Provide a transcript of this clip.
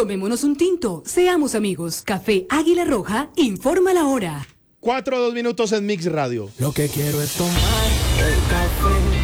Tomémonos un tinto, seamos amigos. Café Águila Roja, informa la hora. 4 2 minutos en Mix Radio. Lo que quiero es tomar el café.